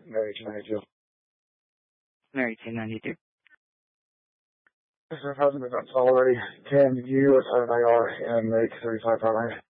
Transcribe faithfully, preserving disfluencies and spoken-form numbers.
Mary two ninety-two. Mary two ninety-two. Yes, sir, hasn't been done already. Can you, S I R, and make thirty-five five hundred?